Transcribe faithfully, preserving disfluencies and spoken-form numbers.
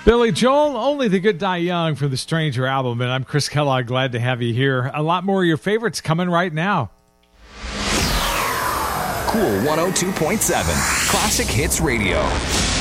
Billy Joel, Only the Good Die Young from the Stranger album, and I'm Chris Kellogg. Glad to have you here. A lot more of your favorites coming right now. Cool one oh two point seven, Classic Hits Radio.